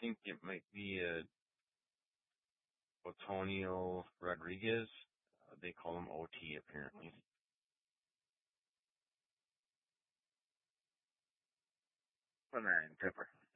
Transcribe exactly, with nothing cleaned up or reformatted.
think it might be uh, Antonio Rodriguez. Uh, they call him O T apparently. Panarin Pepper.